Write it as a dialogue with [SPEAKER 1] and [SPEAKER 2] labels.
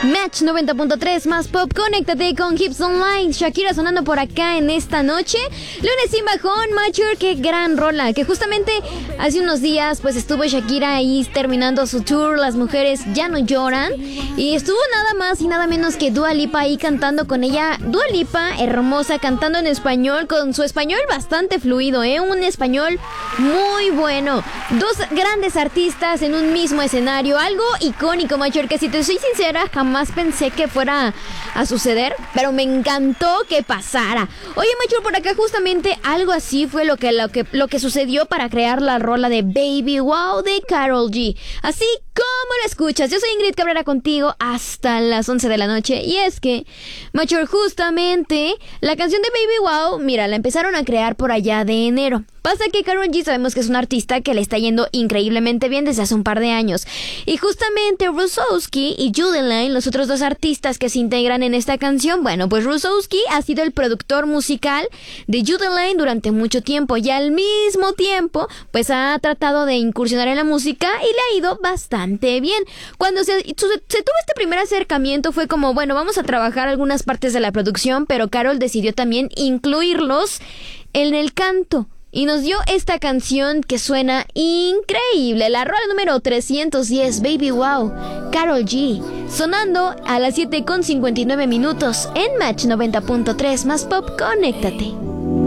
[SPEAKER 1] Match 90.3 más pop, conéctate con Hips Online. Shakira sonando por acá en esta noche. Lunes sin bajón, Mature, qué gran rola. Que justamente hace unos días pues estuvo Shakira ahí terminando su tour. Las mujeres ya no lloran. Y estuvo nada más y nada menos que Dua Lipa ahí cantando con ella. Dua Lipa, hermosa, cantando en español, con su español bastante fluido, un español muy bueno. Dos grandes artistas en un mismo escenario. Algo icónico, Mature, que si te soy sincera, jamás pensé que fuera a suceder, pero me encantó que pasara. Oye, Macho, por acá justamente algo así fue lo que sucedió para crear la rola de Baby Wow de Karol G. Así como lo escuchas, yo soy Ingrid Cabrera contigo hasta las 11 de la noche. Y es que, Macho, justamente la canción de Baby Wow, mira, la empezaron a crear por allá de enero. Pasa que Karol G sabemos que es una artista que le está yendo increíblemente bien desde hace un par de años. Y justamente Rusowski y Judeline, los otros dos artistas que se integran en esta canción, bueno, pues Rusowski ha sido el productor musical de Judeline durante mucho tiempo y al mismo tiempo pues ha tratado de incursionar en la música y le ha ido bastante bien. Cuando se tuvo este primer acercamiento fue como, bueno, vamos a trabajar algunas partes de la producción, pero Karol decidió también incluirlos en el canto. Y nos dio esta canción que suena increíble. La rola número 310, Baby Wow, Karol G. Sonando a las 7:59 en Match 90.3 más pop, conéctate.